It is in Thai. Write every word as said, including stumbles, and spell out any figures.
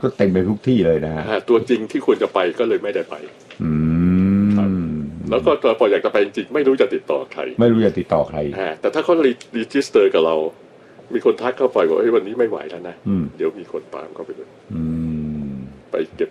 ก็เต็มไปทุกที่เลยนะฮะตัวจริงที่ควรจะไปก็เลยไม่ได้ไปอืมแล้วก็พออยากจะไปจริงไม่รู้จะติดต่อใครไม่รู้จะติดต่อใครแต่ถ้าเขารีจิสเตอร์กับเรามีคนทักเข้าไปบอกเฮ้ยวันนี้ไม่ไหวแล้วนะเดี๋ยวมีคนตามเข้าไปเลยไปเก็บ